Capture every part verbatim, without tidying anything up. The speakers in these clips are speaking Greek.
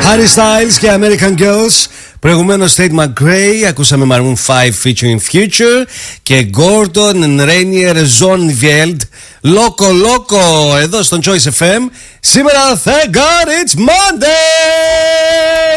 Harry Styles και American Girls. Προηγουμένως Tate McRae. Ακούσαμε Maroon five featuring Future. Και Gordon and Rainier Zoneveld. Loco Loco. Εδώ στον Choice εφ εμ. Σήμερα, thank God it's Monday.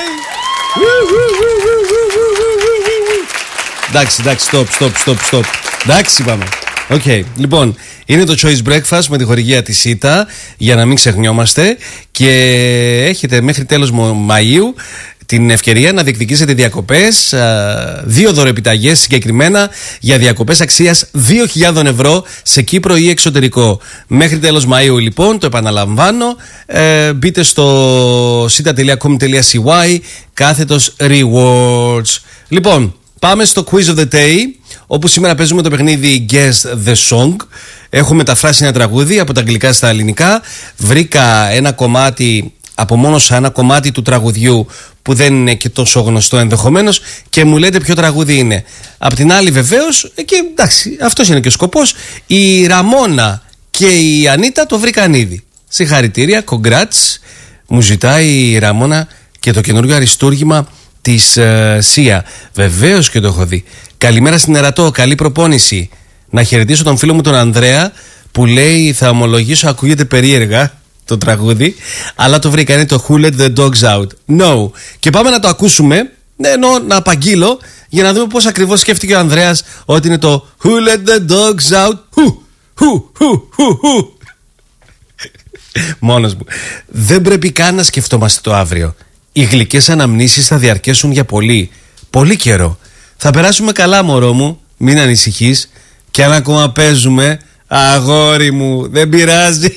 Εντάξει, εντάξει, stop, stop, stop, stop. Εντάξει, πάμε. Οκ, okay, λοιπόν, είναι το Choice Breakfast με τη χορηγία της ΣΥΤΑ, για να μην ξεχνιόμαστε, και έχετε μέχρι τέλος Μαΐου την ευκαιρία να διεκδικήσετε διακοπές, δύο δωρεπιταγές συγκεκριμένα για διακοπές αξίας δύο χιλιάδες ευρώ σε Κύπρο ή εξωτερικό. Μέχρι τέλος Μαΐου λοιπόν, το επαναλαμβάνω, ε, μπείτε στο σίτα τελεία κομ τελεία σι γουάι κάθετος rewards. Λοιπόν, πάμε στο Quiz of the Day, όπου σήμερα παίζουμε το παιχνίδι Guess the Song. Έχω μεταφράσει ένα τραγούδι από τα αγγλικά στα ελληνικά. Βρήκα ένα κομμάτι, απομόνωσα ένα κομμάτι του τραγουδιού που δεν είναι και τόσο γνωστό ενδεχομένως, και μου λέτε ποιο τραγούδι είναι. Απ' την άλλη βεβαίως, και εντάξει, αυτός είναι και ο σκοπός, η Ραμόνα και η Ανίτα το βρήκαν ήδη. Συγχαρητήρια, congrats. Μου ζητάει η Ραμόνα και το καινούργιο αριστούργημα της uh, Σία. Βεβαίως και το έχω δει. Καλημέρα στην Ερατό, καλή προπόνηση. Να χαιρετήσω τον φίλο μου τον Ανδρέα, που λέει, θα ομολογήσω, ακούγεται περίεργα το τραγούδι, αλλά το βρήκα, είναι το Who Let The Dogs Out. No. Και πάμε να το ακούσουμε, ενώ να απαγγείλω, για να δούμε πώς ακριβώς σκέφτηκε ο Ανδρέας ότι είναι το Who Let The Dogs Out. Who, who, who, who, who. Μόνος μου. Δεν πρέπει καν να σκεφτόμαστε το αύριο. Οι γλυκές αναμνήσεις θα διαρκέσουν για πολύ, πολύ καιρό. Θα περάσουμε καλά, μωρό μου, μην ανησυχείς. Και αν ακόμα παίζουμε, αγόρι μου, δεν πειράζει.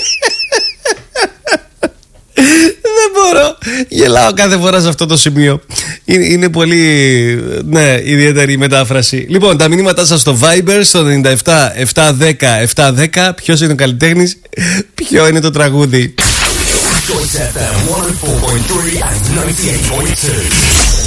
Δεν μπορώ. Γελάω κάθε φορά σε αυτό το σημείο. Είναι, είναι πολύ, ναι, ιδιαίτερη η μετάφραση. Λοιπόν, τα μηνύματά σας στο Viber, στο ενενήντα επτά επτακόσια δέκα επτακόσια δέκα. Ποιος είναι ο καλλιτέχνης, ποιο είναι το τραγούδι.